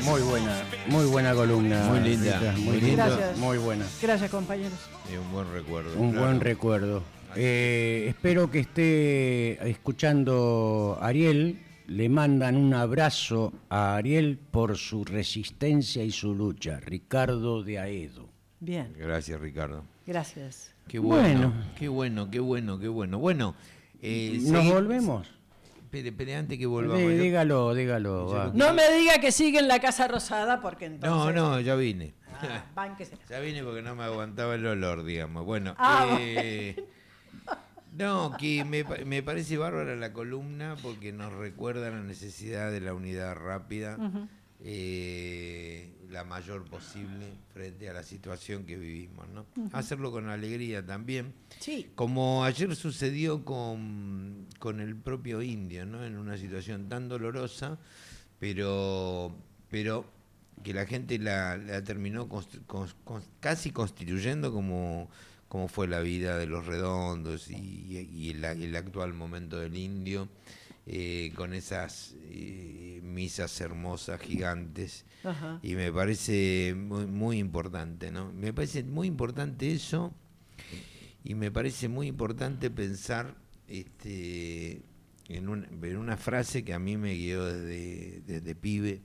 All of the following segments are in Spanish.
muy buena columna. Muy linda. Rita, muy linda, Gracias. muy buena. Gracias, compañeros. Un buen recuerdo. Un buen recuerdo. Espero que esté escuchando Ariel. Le mandan un abrazo a Ariel por su resistencia y su lucha. Ricardo de Aedo. Bien, Gracias, Ricardo. gracias. Qué bueno, Bueno. qué bueno, qué bueno, qué bueno. Bueno, ¿Nos volvemos? Espere, antes que volvamos. Dígalo. Yo va. lo No me diga que sigue en la Casa Rosada, porque entonces... No, ya vine. Bánquese. Ya vine porque no me aguantaba el olor, digamos. Bueno, no, que me parece bárbara la columna porque nos recuerda la necesidad de la unidad rápida, la mayor posible frente a la situación que vivimos, ¿no? Hacerlo con alegría también. Sí. Como ayer sucedió con el propio indio, ¿no? En una situación tan dolorosa, pero que la gente la terminó casi constituyendo como fue la vida de los redondos y el actual momento del indio, con esas misas hermosas, gigantes. Ajá. Y me parece muy, muy importante, ¿no? Me parece muy importante eso, y me parece muy importante pensar en una frase que a mí me guió desde pibe,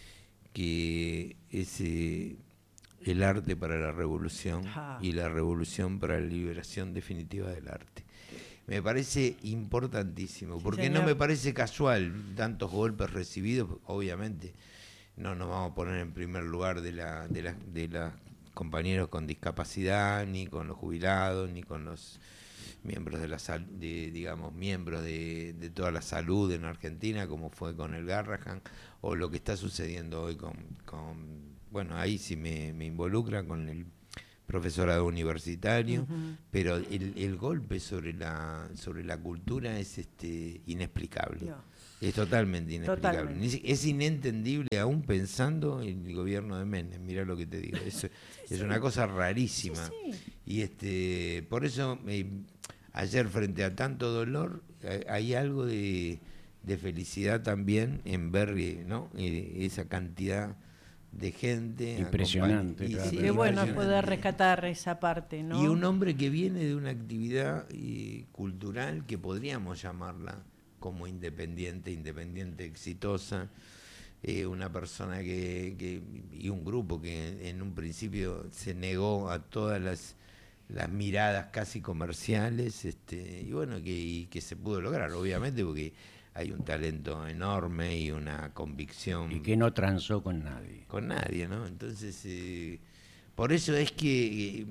que es el arte para la revolución y la revolución para la liberación definitiva del arte. Me parece importantísimo, porque no me parece casual tantos golpes recibidos. Obviamente no nos vamos a poner en primer lugar de los compañeros con discapacidad, ni con los jubilados, ni con los miembros miembros de toda la salud en Argentina, como fue con el Garrahan, o lo que está sucediendo hoy bueno, ahí sí me involucra con el profesorado universitario, pero el golpe sobre la cultura es inexplicable. No. Es totalmente inexplicable. Totalmente. Es inentendible aún pensando en el gobierno de Menem. Mirá lo que te digo. Es una cosa rarísima. Y por eso ayer, frente a tanto dolor, hay algo de felicidad también en ver, ¿no? Esa cantidad de gente impresionante, claro. Qué bueno poder rescatar esa parte, ¿no? Y un hombre que viene de una actividad cultural que podríamos llamarla como independiente exitosa, una persona y un grupo que en un principio se negó a todas las miradas casi comerciales, y bueno, que se pudo lograr, obviamente, porque hay un talento enorme y una convicción. Y que no transó con nadie. Con nadie, ¿no? Entonces, por eso es que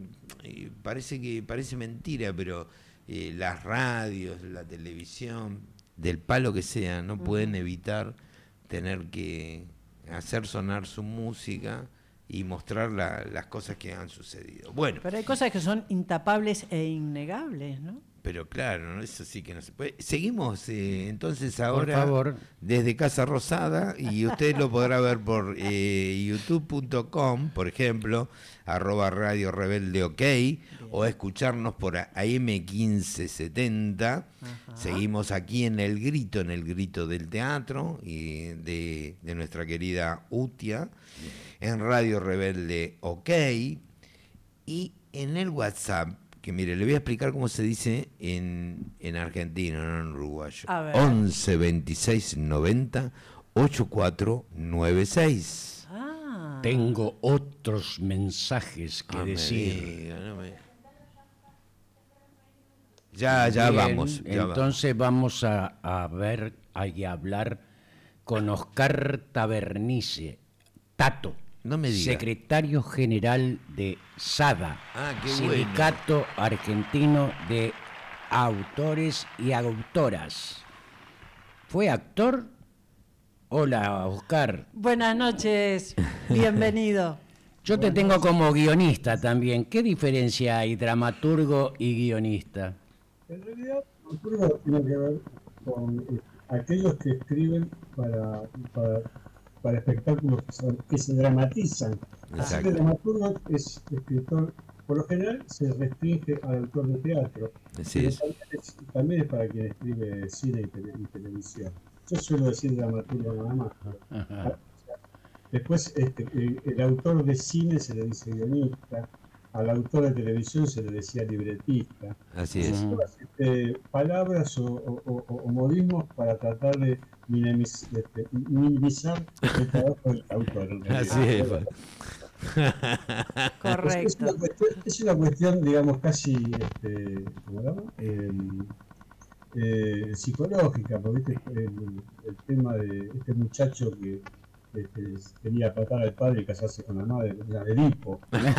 parece mentira, pero las radios, la televisión, del palo que sea, no pueden evitar tener que hacer sonar su música y mostrar las cosas que han sucedido. Bueno, pero hay cosas que son intapables e innegables, ¿no? Pero claro, eso sí que no se puede. Seguimos entonces ahora, por favor, desde Casa Rosada, y usted lo podrá ver por youtube.com, por ejemplo, @Radio Rebelde OK, o escucharnos por AM1570. Seguimos aquí en el grito del teatro y de nuestra querida Utia, en Radio Rebelde OK, y en el WhatsApp, que mire, le voy a explicar cómo se dice en argentino, no en uruguayo. 11 26 90 8496. Tengo otros mensajes que decir. Ya Bien, vamos. Entonces vamos a ver y hablar con Oscar Tabernice, Tato. No me diga. Secretario General de SADA, Sindicato Argentino de Autores y Autoras. ¿Fue actor? Hola, Oscar. Buenas noches, bienvenido. Yo te tengo como guionista también. ¿Qué diferencia hay dramaturgo y guionista? En realidad, dramaturgo tiene que ver con aquellos que escriben para espectáculos que se dramatizan. Así que el dramaturgo es escritor, por lo general se restringe al autor de teatro. También es para quien escribe cine y televisión. Yo suelo decir dramaturgo nada más. Después, el autor de cine se le dice guionista, al autor de televisión se le decía libretista. Así es. Son todas, palabras o modismos para tratar de minimizar el trabajo del autor. Así es. Correcto. Es una cuestión, digamos, casi, ¿cómo se llama? Psicológica, porque el tema de este muchacho que quería matar al padre y casarse con la madre, era Edipo.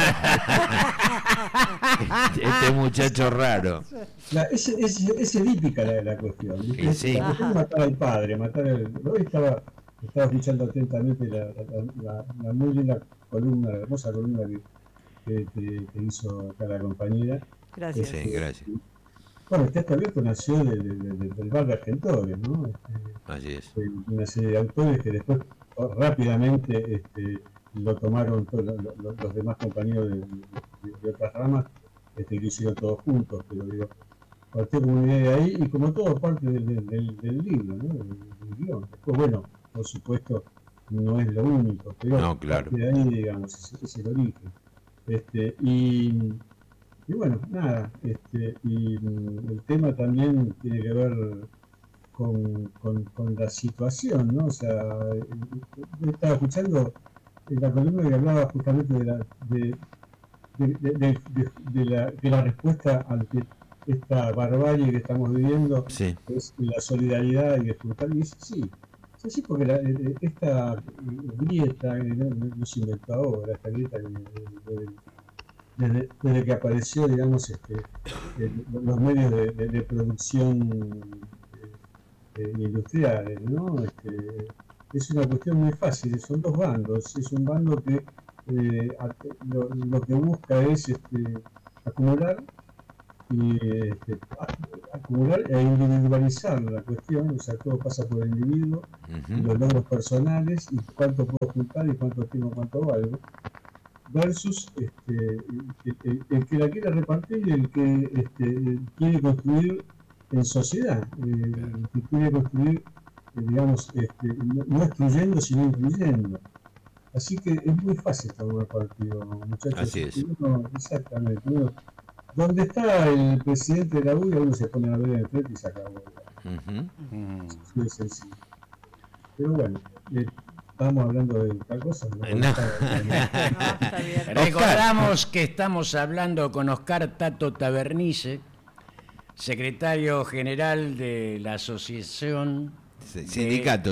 Este muchacho raro. Es edípica la cuestión. Sí. Matar al padre, Hoy estaba escuchando atentamente la muy linda columna, la hermosa columna que hizo acá la compañera. Gracias. Sí, gracias. Bueno, el Teatro Abierto nació del bar de Argentores, ¿no? Así es. Una serie de autores que después rápidamente lo tomaron los demás compañeros de otras ramas, que hicieron todos juntos, pero digo, partió como una idea de ahí y como todo parte del libro, ¿no? Del guión. Después, bueno, por supuesto, no es lo único, pero No, claro. parte de ahí, digamos, es el origen. Y bueno, nada, y el tema también tiene que ver con la situación, ¿no? O sea, yo estaba escuchando la columna que hablaba justamente de la respuesta ante esta barbarie que estamos viviendo, Sí. es la solidaridad y disfrutar. Y dice, sí, porque esta grieta, no se inventó ahora, esta grieta desde que apareció, digamos, los medios de producción industriales, ¿no? Es una cuestión muy fácil, son dos bandos. Es un bando que lo que busca es acumular acumular e individualizar la cuestión, o sea, todo pasa por el individuo, los logros personales y cuánto puedo juntar y cuánto tengo, cuánto valgo, versus el que la quiere repartir y el que quiere construir en sociedad, el que quiere construir, digamos, no excluyendo, sino incluyendo. Así que es muy fácil tomar partido, muchachos. Así es. Exactamente. Donde está el presidente de la UIA, uno se pone a ver en frente y se acabó. Así de sencillo. Pero bueno, estamos hablando de tal cosa. ¿No? Está bien. Recordamos que estamos hablando con Oscar Tato Tabernice, secretario general de la Asociación... Sindicato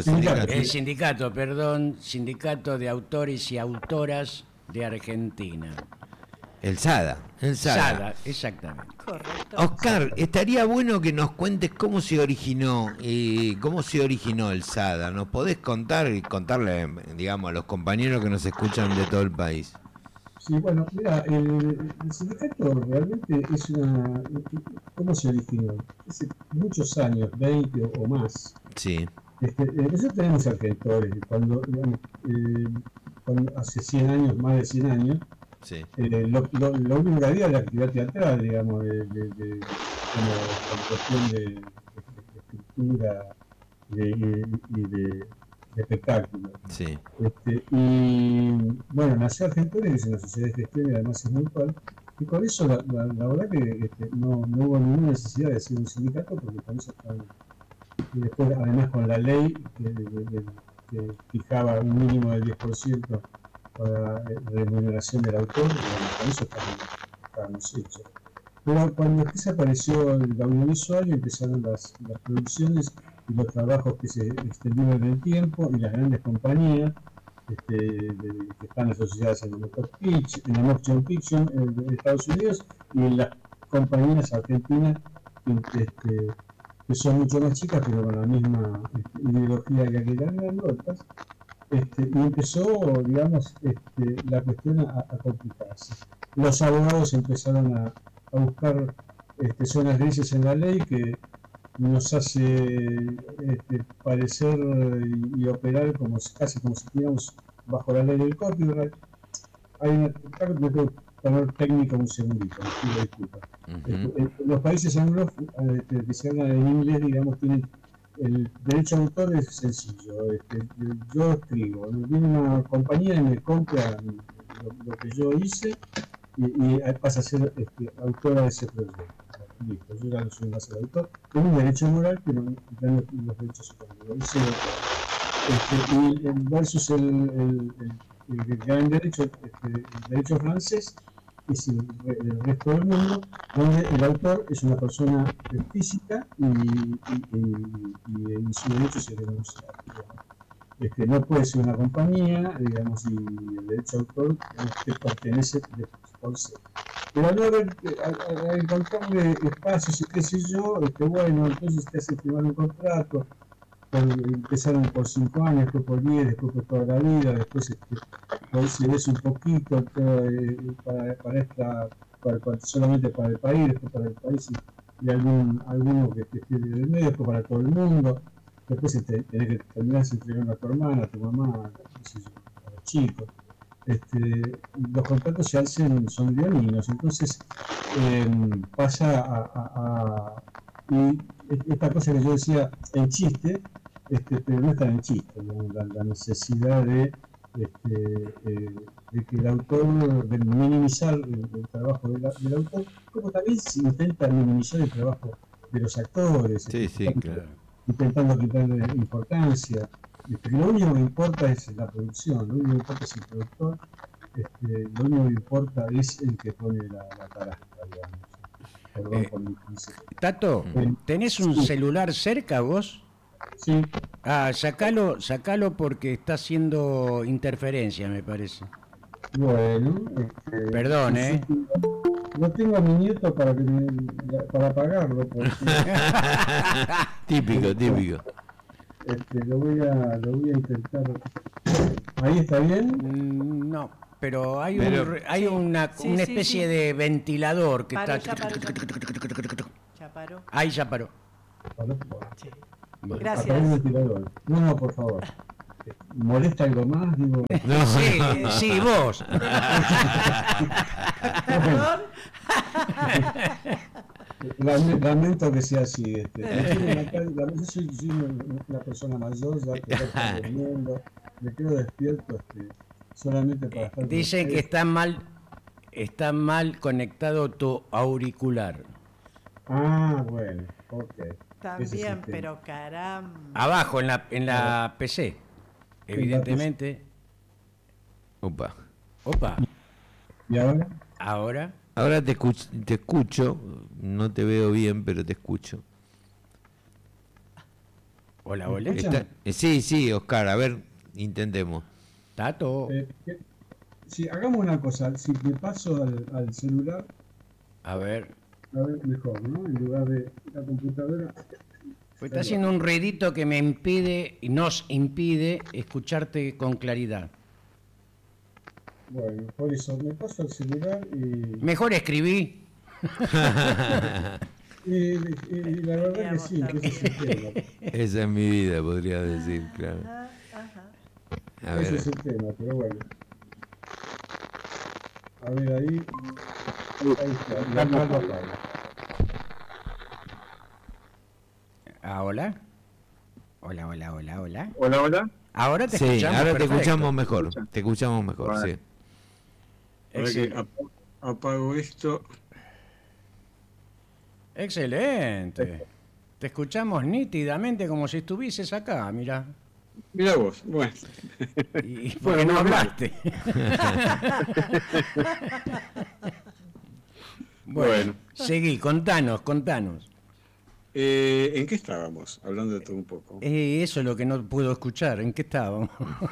de Autores y Autoras de Argentina. El SADA. SADA, exactamente. Correcto. Oscar, estaría bueno que nos cuentes cómo se originó el SADA. ¿Nos podés contar y contarle, digamos, a los compañeros que nos escuchan de todo el país? Sí, bueno, mira, el sindicato realmente es una... ¿Cómo se originó? Hace muchos años, 20 o más. Sí. Nosotros tenemos argentores, cuando hace 100 años, más de 100 años, Sí. lo único que había era la actividad teatral, digamos, como cuestión de escritura y de espectáculo. Sí. Y bueno, nació Argentores, que es una sociedad de gestión y además es mutual, y con eso la verdad que no hubo ninguna necesidad de ser un sindicato, porque con eso estaban. Y después, además, con la ley que fijaba un mínimo del 10% para remuneración del autor, con eso estábamos hechos. Pero cuando apareció el audiovisual y empezaron las producciones y los trabajos que se extendieron en el tiempo y las grandes compañías que están asociadas en la Motion Picture de Estados Unidos y en las compañías argentinas que son mucho más chicas pero con la misma ideología que aquí eran grandotas, y empezó, digamos, la cuestión a complicarse. Los abogados empezaron a buscar zonas grises en la ley que nos hace parecer y operar casi como si estuviéramos bajo la ley del copyright. Hay una palabra técnica, un segundito, pido disculpas. Los países anglos que se hablan en inglés, digamos, tienen el derecho de autor es sencillo. Yo escribo, viene una compañía y me compra lo que yo hice y pasa a ser autora de ese proyecto. Listo, yo ya no soy más el autor. Tengo un derecho moral, pero no tengo los derechos económicos. Y el versus el gran derecho, el derecho francés, es el resto del mundo, donde el autor es una persona física y su derecho se denuncia. No puede ser una compañía, digamos, y el derecho de autor que pertenece por ser. Pero al encontrarle espacios y qué sé yo, bueno, entonces te hacen firmar un contrato. Empezaron por 5 años, después por 10, después por toda la vida, después se des un poquito solamente para el país, después para el país y alguno que esté en el medio, después para todo el mundo, después tenés que terminar entregando a tu hermana, a tu mamá, qué sé yo, a los chicos. Los contratos se hacen, son leoninos, entonces pasa y esta cosa que yo decía, el chiste, pero no está en el chiste, la necesidad de que el autor, de minimizar el trabajo del autor, como también se intenta minimizar el trabajo de los actores, Sí, claro. intentando quitarle importancia. Lo único que importa es la producción, lo único que importa es el productor, lo único que importa es el que pone la tarasca, digamos. Perdón por mi concepto. Tato, ¿tenés un celular cerca vos? Sí. Sacalo porque está haciendo interferencia, me parece. Bueno, perdón, no tengo a mi nieto para apagarlo. Típico. Lo voy a intentar. ¿Ahí está bien? No, pero hay una especie de ventilador que está. Ya paró. Ahí ya paró. Sí. Bueno, Gracias. No, por favor. ¿Molesta algo más? Digo. No, Sí, vos. Lamento que sea así. Yo soy una persona mayor, ya que está durmiendo, me quedo despierto solamente para estar. Dicen que está mal conectado tu auricular. Ah, bueno, ok. También, pero caramba. Abajo, en la PC, evidentemente. Opa. ¿Y ahora? Ahora te escucho, no te veo bien, pero te escucho. Hola. Sí, Oscar, a ver, intentemos. Tato. Sí, hagamos una cosa, si me paso al celular, A ver, mejor, ¿no? En lugar de la computadora. pues está haciendo un ruidito que nos impide escucharte con claridad. Bueno, por eso me paso al celular y Mejor escribí. y la verdad que sí, que ese es el tema. Esa es mi vida, podría decir, claro. A Ese ver. es el tema, pero bueno. A ver ahí está, la Carla Paula. Hola. Hola. Ahora te Sí, escuchamos. ahora te perfecto. escuchamos mejor. Te escuchamos mejor, Vale. sí. Ahora que apago esto. Excelente. Te escuchamos nítidamente como si estuvieses acá, mira. Mira vos, bueno. Y porque no hablaste. Bueno, seguí, contanos. ¿En qué estábamos? Hablando de todo un poco. Eso es lo que no puedo escuchar. ¿En qué estábamos?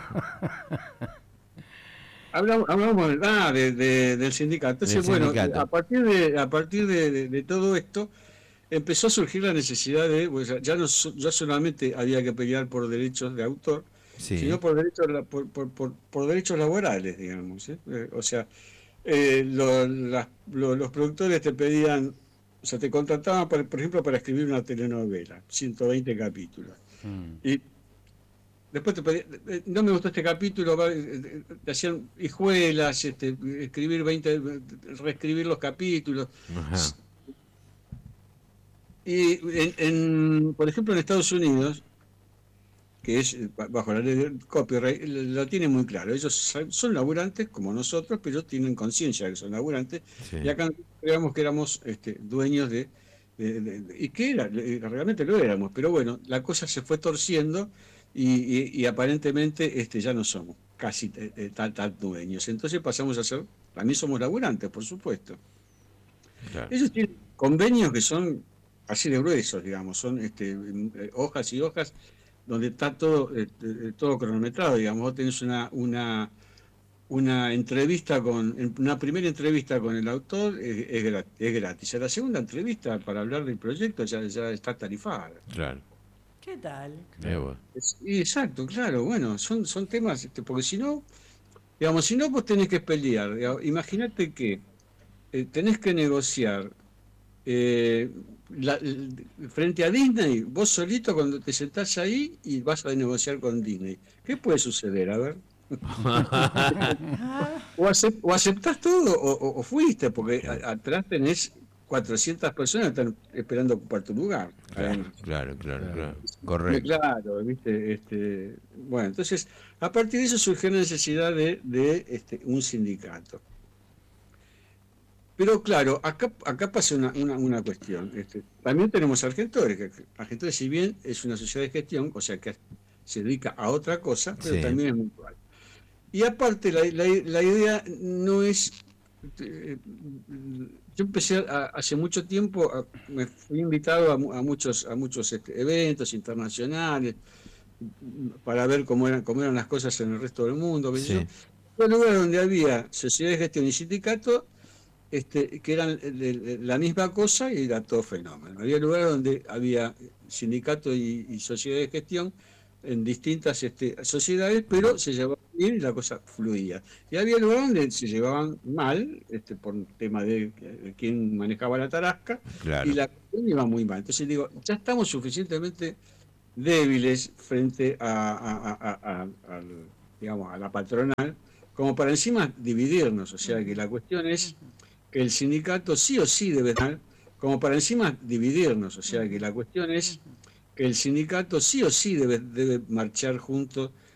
Hablamos del sindicato. Entonces, sindicato. A partir de todo esto, empezó a surgir la necesidad de, pues, ya solamente había que pelear por derechos de autor, Sí. sino por derechos laborales, digamos. O sea, los productores te pedían, o sea, te contrataban, por ejemplo, para escribir una telenovela, 120 capítulos. Y después te pedían, no me gustó este capítulo, te hacían hijuelas, reescribir los capítulos. Ajá. Y por ejemplo, en Estados Unidos, que es bajo la ley del copyright, lo tiene muy claro. Ellos son laburantes como nosotros, pero tienen conciencia de que son laburantes. Sí. Y acá creíamos que éramos dueños y que realmente lo éramos. Pero bueno, la cosa se fue torciendo y aparentemente ya no somos casi tan dueños. Entonces pasamos a ser, también somos laburantes, por supuesto. Claro. Ellos tienen convenios que son así de gruesos, digamos, son hojas y hojas donde está todo cronometrado, digamos. Vos tenés una entrevista una primera entrevista con el autor es gratis. A la segunda entrevista para hablar del proyecto ya está tarifada. Claro. ¿Qué tal? Bueno. Exacto, claro, bueno, son temas, porque si no, digamos, si no vos tenés que pelear, imagínate que tenés que negociar frente a Disney, vos solito cuando te sentás ahí y vas a negociar con Disney. ¿Qué puede suceder? A ver. o aceptás todo o fuiste, porque atrás tenés 400 personas que están esperando ocupar tu lugar. Claro. Correcto. Claro, ¿viste? Bueno, entonces, a partir de eso surgió la necesidad de un sindicato. Pero claro, acá pasa una cuestión. También tenemos Argentores, que Argentores, si bien es una sociedad de gestión, o sea que se dedica a otra cosa, pero Sí. también es mutual. Y aparte, la idea no es... yo empecé hace mucho tiempo, me fui invitado a muchos eventos internacionales para ver cómo eran las cosas en el resto del mundo. Sí. Fue un lugar donde había sociedad de gestión y sindicato que eran la misma cosa y era todo fenómeno. Había lugares donde había sindicato y sociedad de gestión en distintas sociedades, pero se llevaban bien y la cosa fluía. Y había lugares donde se llevaban mal, por un tema de quién manejaba la tarasca, Claro. y la cuestión iba muy mal. Entonces digo, ya estamos suficientemente débiles frente digamos, a la patronal, como para encima dividirnos. O sea que la cuestión es que el sindicato sí o sí debe estar, como para encima dividirnos. O sea que la cuestión es que el sindicato sí o sí debe marchar junto